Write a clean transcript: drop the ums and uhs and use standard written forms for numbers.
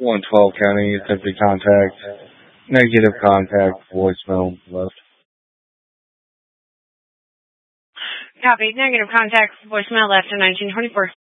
112 County, attempted contact, negative contact, voicemail left. Copy. Negative contact, voicemail left in 1924.